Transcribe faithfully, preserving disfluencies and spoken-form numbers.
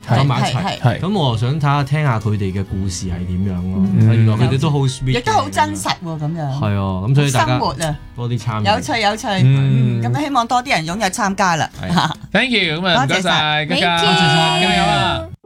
喺埋一齊。咁我想睇下聽下佢哋嘅故事係點樣咯。原來佢哋都好 sweet， 亦都好真實喎咁樣。 係啊，咁所以大家生活啊多啲參與。 有趣有趣，咁希望多啲人踴躍參加啦。 Thank you，咁啊唔該晒，嘉嘉，加油啊！